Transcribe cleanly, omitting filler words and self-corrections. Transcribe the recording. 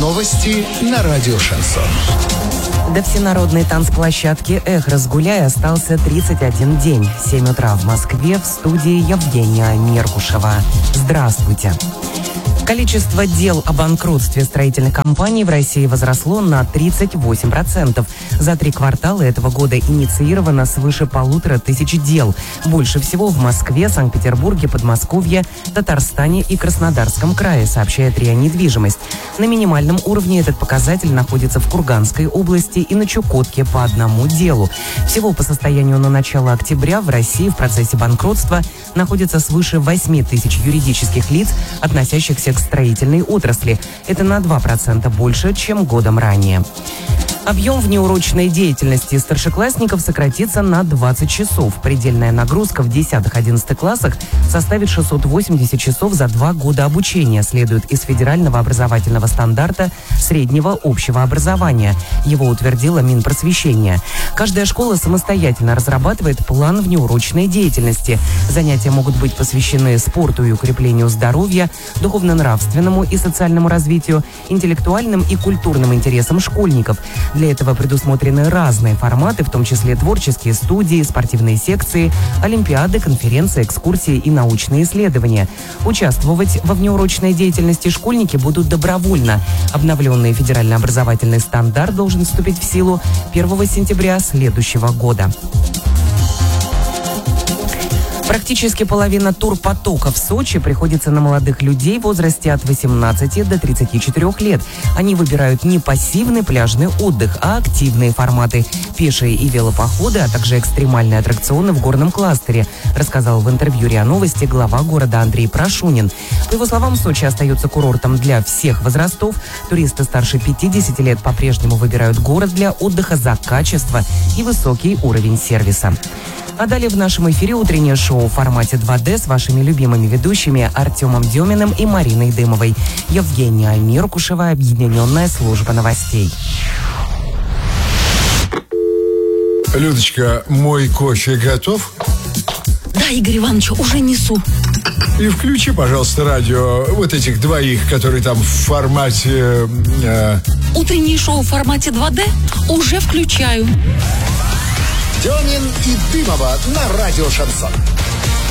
Новости на радио «Шансон». До всенародной танцплощадки «Эх, разгуляй» остался 31 день. 7 утра в Москве, в студии Евгения Меркушева. Здравствуйте. Количество дел о банкротстве строительных компаний в России возросло на 38%. За 3 квартала этого года инициировано свыше 1500 дел. Больше всего в Москве, Санкт-Петербурге, Подмосковье, Татарстане и Краснодарском крае, сообщает РИА Недвижимость. На минимальном уровне этот показатель находится в Курганской области и на Чукотке по одному делу. Всего по состоянию на начало октября в России в процессе банкротства находится свыше 8000 юридических лиц, относящихся к строительной отрасли. Это на 2% больше, чем годом ранее. Объем внеурочной деятельности старшеклассников сократится на 20 часов. Предельная нагрузка в 10-11 классах составит 680 часов за 2 года обучения, следует из федерального образовательного стандарта среднего общего образования. Его утвердило Минпросвещение. Каждая школа самостоятельно разрабатывает план внеурочной деятельности. Занятия могут быть посвящены спорту и укреплению здоровья, духовно-нравственному и социальному развитию, интеллектуальным и культурным интересам школьников. Для этого предусмотрены разные форматы, в том числе творческие студии, спортивные секции, олимпиады, конференции, экскурсии и научные исследования. Участвовать во внеурочной деятельности школьники будут добровольно. Обновленный федеральный образовательный стандарт должен вступить в силу 1 сентября следующего года. Практически половина турпотока в Сочи приходится на молодых людей в возрасте от 18 до 34 лет. Они выбирают не пассивный пляжный отдых, а активные форматы – пешие и велопоходы, а также экстремальные аттракционы в горном кластере, рассказал в интервью РИА Новости глава города Андрей Прошунин. По его словам, Сочи остается курортом для всех возрастов. Туристы старше 50 лет по-прежнему выбирают город для отдыха за качество и высокий уровень сервиса. А далее в нашем эфире утреннее шоу в формате 2D с вашими любимыми ведущими Артемом Деминым и Мариной Дымовой. Евгения Меркушева, объединенная служба новостей. Людочка, мой кофе готов? Да, Игорь Иванович, уже несу. И включи, пожалуйста, радио вот этих двоих, которые там в формате... Утреннее шоу в формате 2D уже включаю. Демин и Дымова на радио «Шансон».